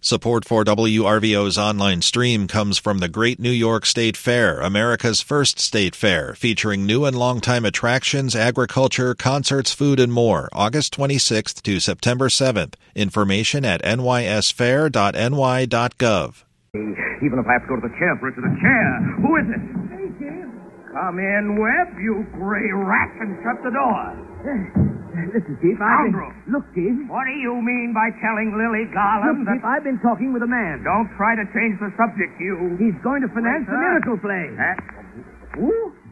Support for WRVO's online stream comes from the Great New York State Fair, America's first state fair, featuring new and longtime attractions, agriculture, concerts, food, and more, August 26th to September 7th. Information at nysfair.ny.gov. Even if I have to go to the chair for it, to the chair. Who is it? Hey, Chief. Come in, Webb, you gray rat, and shut the door. Listen, Chief, Scoundrel. Look, Chief. What do you mean by telling Lily Garland Look, Chief, I've been talking with a man. Don't try to change the subject, you. He's going to finance the miracle play. Who?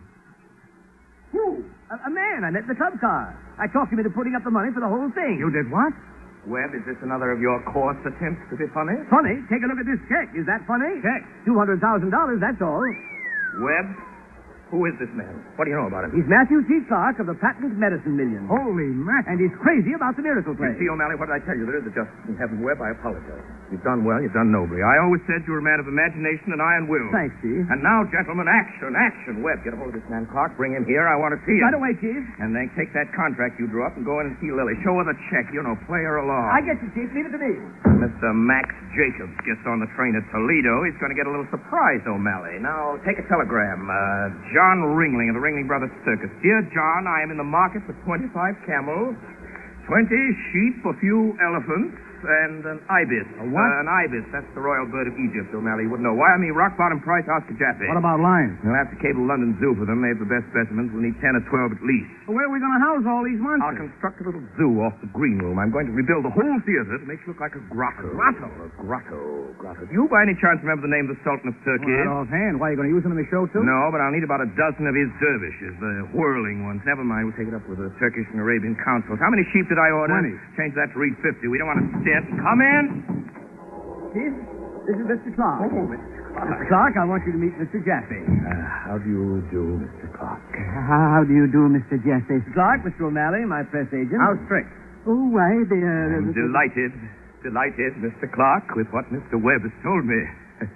A man I met in the club car. I talked him into putting up the money for the whole thing. You did what? Webb, is this another of your coarse attempts to be funny? Funny? Take a look at this check. Is that funny? Check. $200,000, that's all. Webb, who is this man? What do you know about him? He's Matthew C. Clark of the Patent Medicine Million. Holy mackerel. And he's crazy about the miracle play. You see, O'Malley, what did I tell you? There is a justice in heaven, Webb. I apologize. You've done well. You've done nobly. I always said you were a man of imagination and iron will. Thanks, Chief. And now, gentlemen, action, action. Webb, get a hold of this man, Clark. Bring him here. I want to see him. Right away, Chief. And then take that contract you drew up and go in and see Lily. Show her the check. You know, play her along. I get you, Chief. Leave it to me. Mr. Max Jacobs gets on the train at Toledo. He's going to get a little surprise, O'Malley. Now, take a telegram. John Ringling of the Ringling Brothers Circus. Dear John, I am in the market for 25 camels, 20 sheep, a few elephants, and an ibis. A what? An ibis. That's the royal bird of Egypt, O'Malley. You wouldn't know. Wire me rock-bottom price Oscar Jaffe. What about lions? We'll have to cable London Zoo for them. They have the best specimens. We'll need 10 or 12 at least. Well, where are we going to house all these I'll monsters? construct a little zoo off the green room. I'm going to rebuild the whole theater to make it look like a grotto. Grotto? A grotto. Do you by any chance remember the name of the Sultan of Turkey? Well, offhand. Why, are you going to use him in the show, too? No, but I'll need about a dozen of his dervishes, the whirling ones. Never mind, we'll take it up with the Turkish and Arabian councils. How many sheep did I order? 20. Change that to read 50. We don't want to stint. Come in. Chief, this is Mr. Clark. Oh, Mr. Clark, I want you to meet Mr. Jaffe. How do you do, Mr. Clark? How do you do, Mr. Jaffe? Clark, Mr. O'Malley, my press agent. How's tricks? Oh, why, I'm delighted, Mr. Clark, with what Mr. Webb has told me.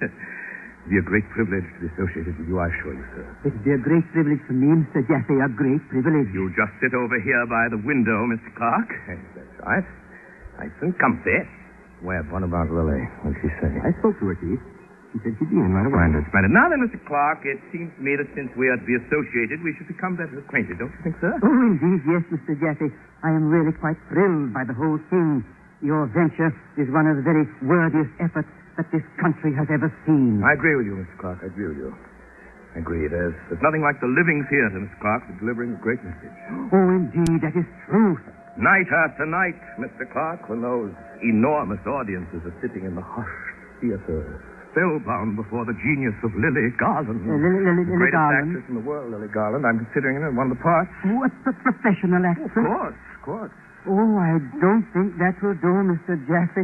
It'd be a great privilege to be associated with you, I assure you, sir. It'd be a great privilege for me, Mr. Jaffe, a great privilege. You just sit over here by the window, Mr. Clark. Yes, that's right. Nice and comfy. Webb, what about Lily? What did she say? I spoke to her, Chief. She said she'd be in right away. Splendid. Now then, Mr. Clark, it seems to me that since we are to be associated, we should become better acquainted, don't you think, sir? Oh, indeed, yes, Mr. Jaffe. I am really quite thrilled by the whole thing. Your venture is one of the very worthiest efforts that this country has ever seen. I agree with you, Mr. Clark. I agree with you. I agree. There's nothing like the living theater, Mr. Clark, for delivering a great message. Oh, indeed, that is true. Night after night, Mr. Clark, when those enormous audiences are sitting in the hushed theater, spellbound before the genius of Lily Garland. Lily The greatest Garland? actress in the world, Lily Garland. I'm considering her in one of the parts. Oh, a professional actress? Of course. Oh, I don't think that will do, Mr. Jaffe.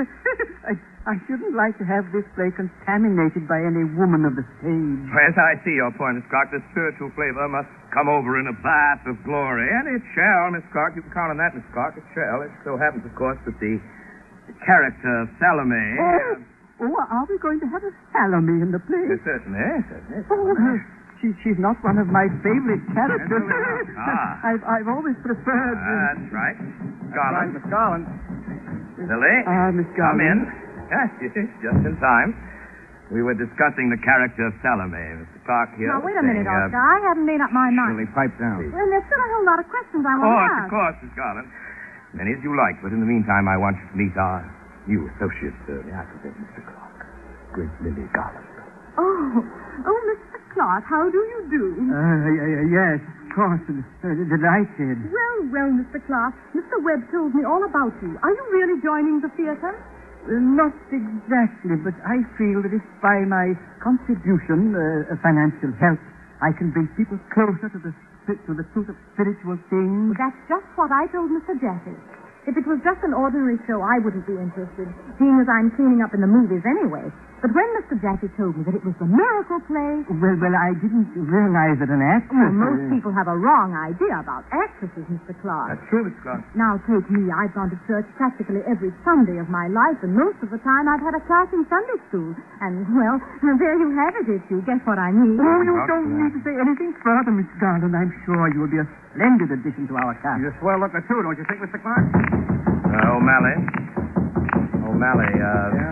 I shouldn't like to have this play contaminated by any woman of the stage. Yes, I see your point, Miss Clark. The spiritual flavor must come over in a bath of glory. And it shall, Miss Clark. You can count on that, Miss Clark. It shall. It so happens, of course, that the character of Salome... Oh, are we going to have a Salome in the play? Yes, certainly. Oh, she's not one of my favorite characters. I've always preferred... That's right. Garland. Miss Garland. Lily. Miss Garland. Come in. Yes, just in time. We were discussing the character of Salome. Mr. Clark here. Now, wait a minute, Oscar. I haven't made up my mind. Really pipe down. Well, there's still a whole lot of questions I want to ask. Of course, Miss Garland. Many as you like, but in the meantime, I want you to meet our new associate, the actor, Mr. Clark. Great Lily Garland. Oh, Mr. Clark, how do you do? Yes, of course. Delighted. Well, Mr. Clark, Mr. Webb told me all about you. Are you really joining the theater? Not exactly, but I feel that if by my contribution, financial help, I can bring people closer to the truth of spiritual things. Well, that's just what I told Mr. Jaffe. If it was just an ordinary show, I wouldn't be interested, seeing as I'm cleaning up in the movies anyway. But when Mr. Jaffe told me that it was the miracle play... Well, I didn't realize that an actress... Well, most people have a wrong idea about actresses, Mr. Clark. That's true, Miss Clark. Now, take me. I've gone to church practically every Sunday of my life, and most of the time I've had a class in Sunday school. And, well, there you have it, if you guess what I mean. Oh, you don't need to say anything further, Miss Garland. I'm sure you'll be a splendid addition to our cast. You're a swell looker, too, don't you think, Mr. Clark? O'Malley. Yeah?